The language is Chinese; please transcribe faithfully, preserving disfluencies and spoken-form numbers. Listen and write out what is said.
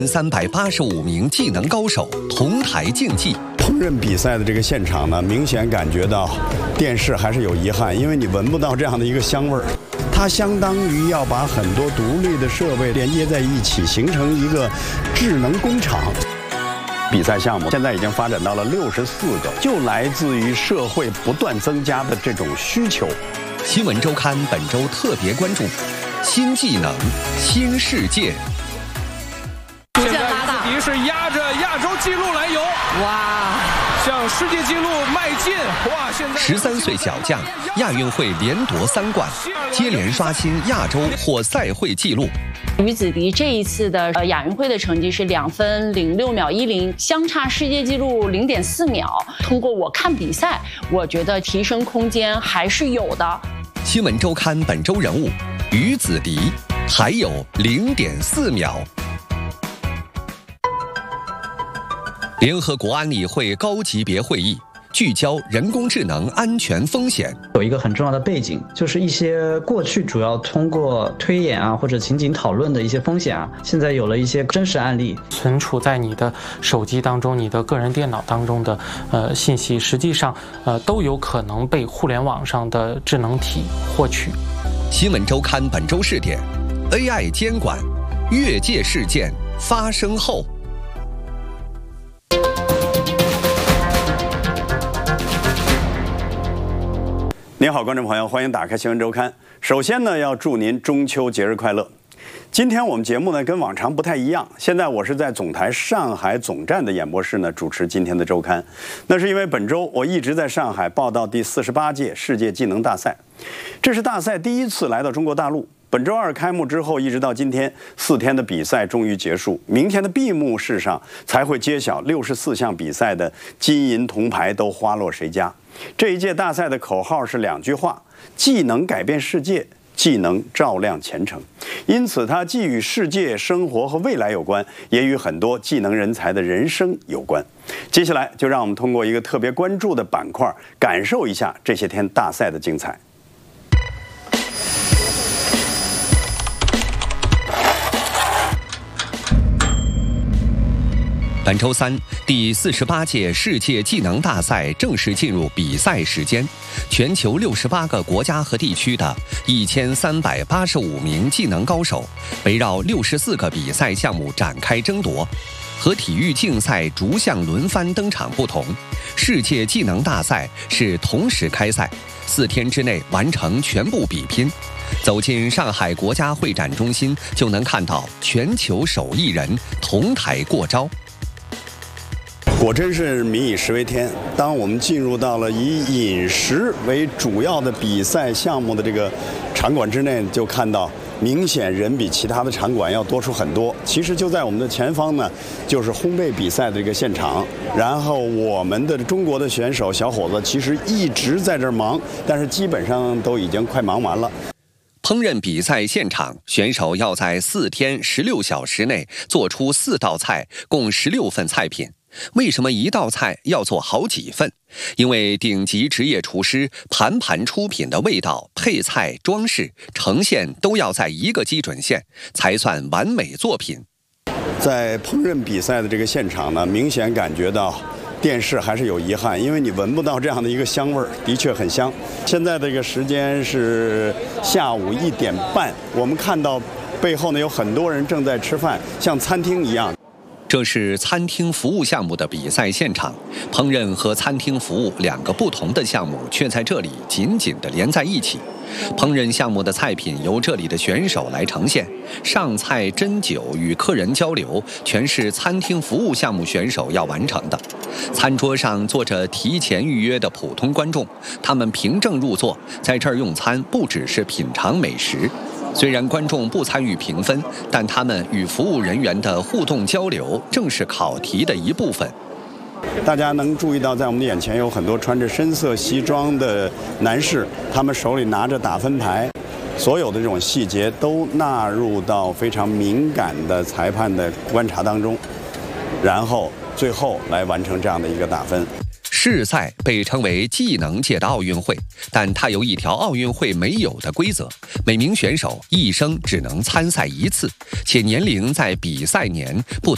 三百八十五名技能高手同台竞技。 烹饪比赛的这个现场呢，明显感觉到电视还是有遗憾，因为你闻不到这样的一个香味儿。它相当于要把很多独立的设备连接在一起，形成一个智能工厂。比赛项目现在已经发展到了六十四个，就来自于社会不断增加的这种需求。 新闻周刊本周特别关注新技能、新世界。 现在自己是压着亚洲纪录来游，哇，向世界纪录迈进，哇！现在十三岁小将，亚运会连夺三冠，接连刷新亚洲或赛会纪录。 于子迪这一次的呃亚运会的成绩是两分零六秒一零，相差世界纪录零点四秒。通过我看比赛，我觉得提升空间还是有的。 新闻周刊本周人物于子迪，还有零点四秒。联合国安理会高级别会议聚焦人工智能安全风险。 有一个很重要的背景，就是一些过去主要通过推演啊或者情景讨论的一些风险啊，现在有了一些真实案例。 存储在你的手机当中、你的个人电脑当中的呃信息，实际上呃都有可能被互联网上的智能体获取。 新闻周刊本周试点 A I 监管越界事件发生后。 您好，观众朋友，欢迎打开新闻周刊。首先呢，要祝您中秋节日快乐。今天我们节目呢跟往常不太一样，现在我是在总台上海总站的演播室呢主持今天的周刊。那是因为本周我一直在上海报道第四十八届世界技能大赛，这是大赛第一次来到中国大陆。本周二开幕之后，一直到今天，四天的比赛终于结束。明天的闭幕式上才会揭晓六十四项比赛的金银铜牌都花落谁家。这一届大赛的口号是两句话：技能改变世界，技能照亮前程。因此，它既与世界、生活和未来有关，也与很多技能人才的人生有关。接下来，就让我们通过一个特别关注的板块，感受一下这些天大赛的精彩。 本周三，第四十八届世界技能大赛正式进入比赛时间。全球六十八个国家和地区的一千三百八十五名技能高手，围绕六十四个比赛项目展开争夺。和体育竞赛逐项轮番登场不同，世界技能大赛是同时开赛，四天之内完成全部比拼。走进上海国家会展中心，就能看到全球手艺人同台过招。 果真是民以食为天。当我们进入到了以饮食为主要的比赛项目的这个场馆之内，就看到明显人比其他的场馆要多出很多。其实就在我们的前方呢，就是烘焙比赛的这个现场。然后我们的中国的选手小伙子其实一直在这儿忙，但是基本上都已经快忙完了。 烹饪比赛现场，选手要在四天十六小时内做出四道菜，共十六份菜品。为什么一道菜要做好几份？因为顶级职业厨师盘盘出品的味道、配菜、装饰、呈现都要在一个基准线，才算完美作品。 在烹饪比赛的这个现场呢，明显感觉到电视还是有遗憾，因为你闻不到这样的一个香味儿，的确很香。现在这个时间是下午一点半，我们看到背后呢有很多人正在吃饭，像餐厅一样。 这是餐厅服务项目的比赛现场，烹饪和餐厅服务两个不同的项目却在这里紧紧地连在一起。烹饪项目的菜品由这里的选手来呈现，上菜、斟酒与客人交流全是餐厅服务项目选手要完成的。餐桌上坐着提前预约的普通观众，他们凭证入座，在这儿用餐不只是品尝美食。虽然观众不参与评分，但他们与服务人员的互动交流正是考题的一部分。 大家能注意到，在我们的眼前有很多穿着深色西装的男士，他们手里拿着打分牌，所有的这种细节都纳入到非常敏感的裁判的观察当中，然后最后来完成这样的一个打分。 世赛被称为技能界的奥运会，但它有一条奥运会没有的规则：每名选手一生只能参赛一次，且年龄在比赛年不